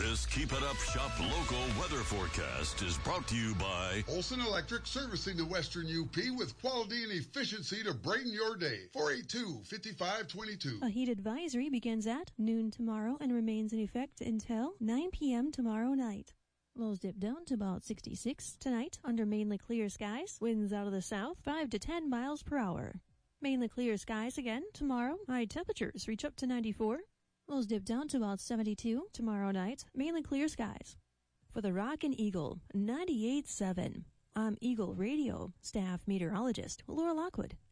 This Keep It Up Shop local weather forecast is brought to you by Olson Electric, servicing the Western UP with quality and efficiency to brighten your day. 482-5522. A heat advisory begins at noon tomorrow and remains in effect until 9 p.m. tomorrow night. Lows dip down to about 66 tonight under mainly clear skies. Winds out of the south 5 to 10 miles per hour. Mainly clear skies again tomorrow. High temperatures reach up to 94. Lows dip down to about 72 tomorrow night. Mainly clear skies. For the Rockin' Eagle 98.7, I'm Eagle Radio staff meteorologist Laura Lockwood.